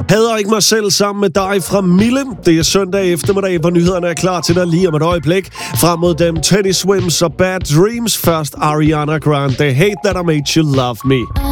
Hader ikke mig selv sammen med dig fra Mille. Det er søndag eftermiddag, hvor nyhederne er klar til dig lige om et øjeblik. Frem mod dem Teddy Swims og Bad Dreams. Først Ariana Grande, Hate That I Made You Love Me.